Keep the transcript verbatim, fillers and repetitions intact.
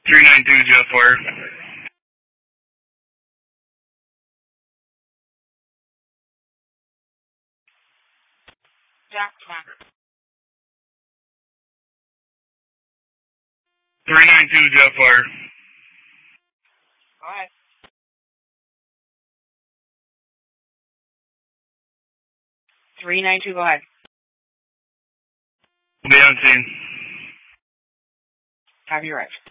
three nine two, Jet Fire. Jack Jack. three nine two, Jet Fire. Go ahead. three nine two, go ahead. Be on scene. Have you right.